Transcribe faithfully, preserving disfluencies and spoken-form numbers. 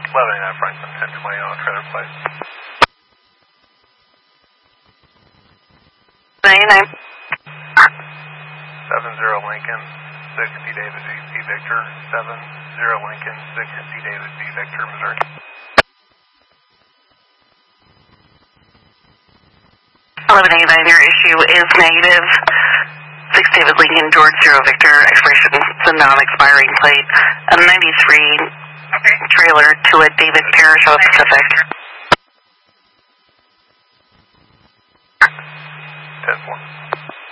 eleven eighty-nine Franklin, ten twenty on trailer plate. ninety-nine. seven zero Lincoln, sixty David V. Victor, seven zero Lincoln, sixty David V. Victor, Missouri. eleven eighty-nine, your issue is negative. six David Lincoln, George zero Victor, expiration is a non-expiring plate. A ninety-three trailer to a David Parrish Pacific. ten four.